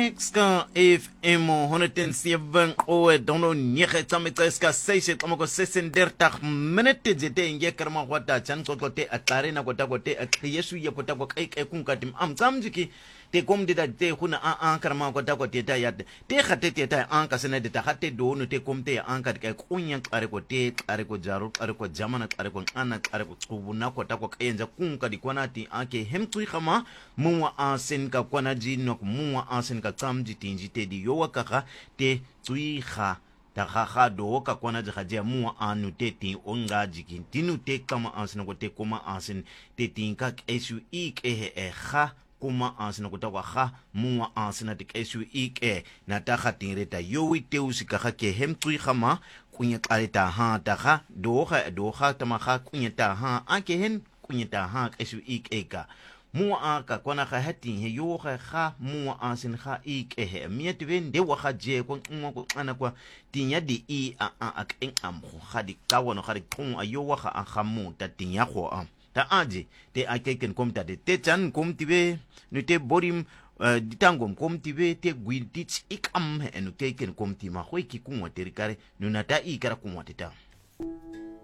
Ska FM 107 o dono nyege tsametsa se tsamoko 36 minute zete nge karma kwata chan kote atlare na kota kote yesu ye kota ko kai kun katim am tsamjiki te kom de te khuna a karma kota kote ta ya te khate ta an ka sene de ta khate do no te kom te an ka kai kunya qare ko te qare ko jaru qare ko jamana qare ko ana qare ko tsubuna kota ko kayenza kun ka dikwana ti ake hemtui khama muwa asen ka kwana jino muwa asen ka tsamji tinji te di yo wakaka te tsui kha ta kha do ka kwana ja ja muwa anu te ti onga jikin tinu te kama asen ko te koma asen te tinka esu ik e kha kuma asen ko ta wa kha muwa asen te esu ik na ta kha tinre ta yo wi te usika kha ke hem tsui khama kunya qale ta ha ta kha do kha ta ma kha kunya ta ha ake hen kunya ta ha esu ik ka mua ka kwana ka hati he yo ka mua asin kha ik he miet wen de wa kha je ko ko ana kwa tinya di I a ken am kha di ka wono kha di kun ayo wa kha kha mu ta tinya kho am ta aje te akeken kom ta de te chan kom tibe no te borim ditangom kom tibe te gwidits ik am he no keken kom ti ma khoi ki kun wa terikare no na ta I kara kun wa ta